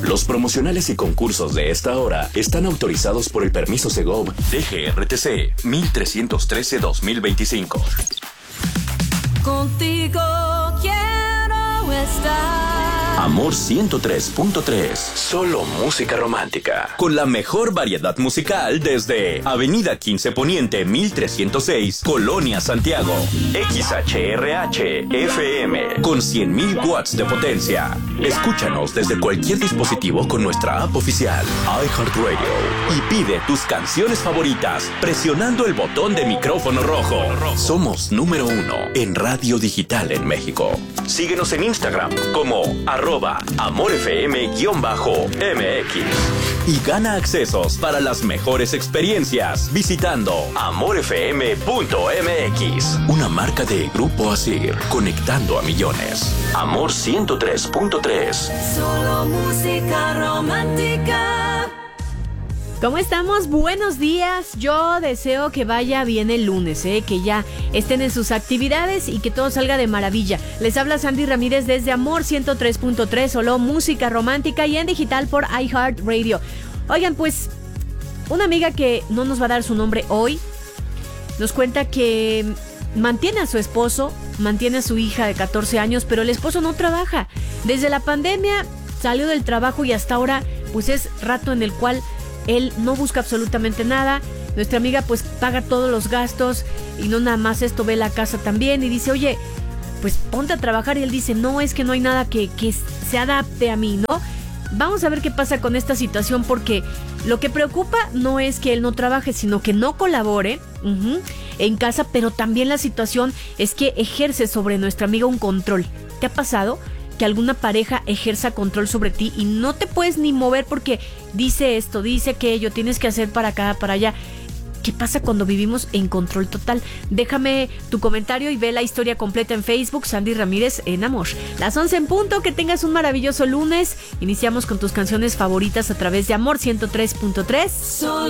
Los promocionales y concursos de esta hora están autorizados por el permiso Segov DGRTC 1313-2025. Contigo quiero estar. Amor 103.3. Solo música romántica. Con la mejor variedad musical desde Avenida 15 Poniente 1306, Colonia Santiago. XHRH FM con 100.000 watts de potencia. Escúchanos desde cualquier dispositivo con nuestra app oficial iHeartRadio y pide tus canciones favoritas presionando el botón de micrófono rojo. Somos número 1 en radio digital en México. Síguenos en Instagram como @AmorFM_MX y gana accesos para las mejores experiencias visitando amorfm.mx. Una marca de Grupo Asir, conectando a millones. Amor 103.3. Solo música romántica. ¿Cómo estamos? Buenos días. Yo deseo que vaya bien el lunes, que ya estén en sus actividades y que todo salga de maravilla. Les habla Sandy Ramírez desde Amor 103.3, solo música romántica y en digital por iHeartRadio. Oigan, pues, una amiga que no nos va a dar su nombre hoy, nos cuenta que mantiene a su esposo, mantiene a su hija de 14 años, pero el esposo no trabaja. Desde la pandemia salió del trabajo y hasta ahora, pues es rato en el cual él no busca absolutamente nada. Nuestra amiga pues paga todos los gastos y no nada más esto, ve la casa también y dice, oye, pues ponte a trabajar. Y él dice, no, es que no hay nada que se adapte a mí, ¿no? Vamos a ver qué pasa con esta situación, porque lo que preocupa no es que él no trabaje, sino que no colabore en casa, pero también la situación es que ejerce sobre nuestra amiga un control. ¿Te ha pasado que alguna pareja ejerza control sobre ti y no te puedes ni mover porque dice esto, dice aquello, tienes que hacer para acá, para allá? ¿Qué pasa cuando vivimos en control total? Déjame tu comentario y ve la historia completa en Facebook, Sandy Ramírez en Amor. Las 11 en punto, que tengas un maravilloso lunes. Iniciamos con tus canciones favoritas a través de Amor 103.3.